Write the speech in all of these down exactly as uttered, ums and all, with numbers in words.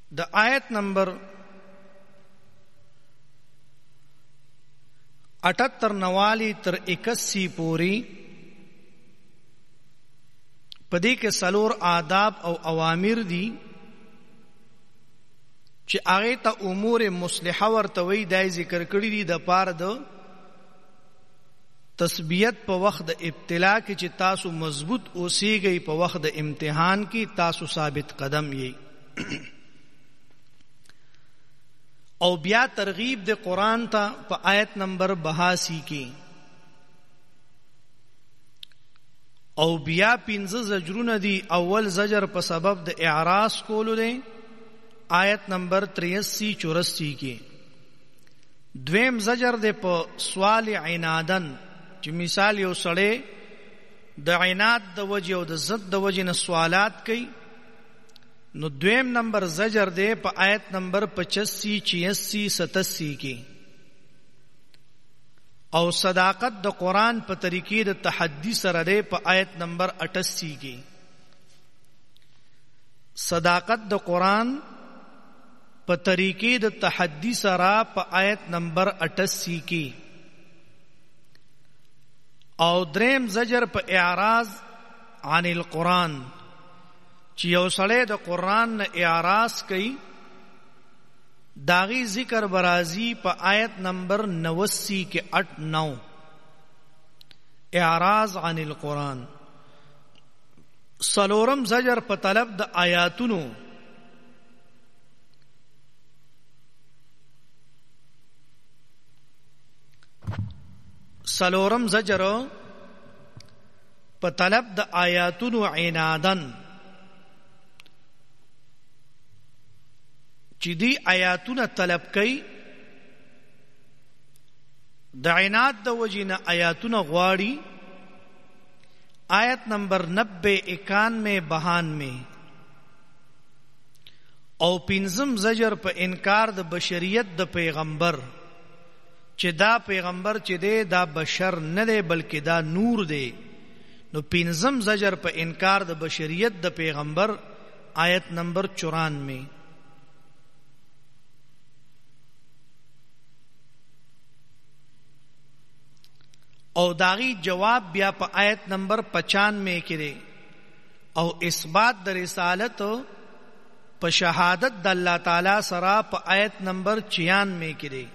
د آیت نمبر اٹھتر نوالی تر اکسی پوری پدې کې سلور آداب او اوامر دي چې هغه ته امور مصلحه ورته وی دای ذکر کړی دي د پاره د تثبیت په وخت د ابتلا کې چې تاسو مضبوط اوسېږئ په وخت د امتحان کې تاسو ثابت قدم یې او بیا ترغیب د قرآن ته په آیت نمبر بہاسی کې او بیا پنځه زجرونه دي. اول زجر په سبب د اعراض کولو دی آیت نمبر تریاسی چوراسی کې. دویم زجر دی په سوال عنادن چې مثال یو سړی د عناد د وجې او د ضد د وجې نه سوالات کوي نو دویم نمبر زجر دی په آیت نمبر پچاسی چھیاسی ستاسی کې. او صداقت د قرآن په طریقې د تحدی سره دی په آیت نمبر اٹھاسی کې. صداقت د قرآن په طریقې د تحدی سره په آیت نمبر اٹھاسی کې. او دریم زجر په اعراض عن القرآن چې یو سړی د قرآن نه اعراض کوي داغی ذکر برازی په آیت نمبر نوسی کے اٹھ نو. اعراض عن القرآن. سلورم زجر په طلب د آیاتونو سلورم زجر په طلب د آیاتونو عنادن چې دی آیاتونه طلب کوي د عناد د وجې نه آیاتونه غواړي. آیت نمبر نبے اکانوے بہانوے. او پنځم زجر په انکار د بشریت د پیغمبر چې دا پیغمبر چې دی دا بشر نه دی بلکې دا نور دی. نو پنځم زجر په انکار د بشریت د پیغمبر آیت نمبر چورانوے. او داغی جواب بیا په آیت نمبر پچانوے کې دی. او اثبات د رسالت په شهادت د الله تعالی سره په آیت نمبر چھیانوے کې دی.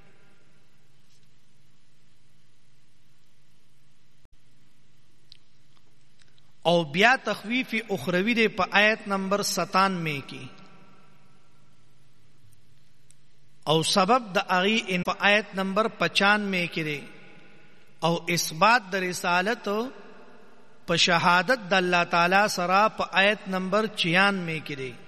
او بیا تخویف اخروی دی په آیت نمبر ستانوے کې. او سبب د اغي ان په آیت نمبر پچانوے کې دی. او اثبات د رسالت په شهادت د الله تعالی سره په آیت نمبر چھیانوے کې دی.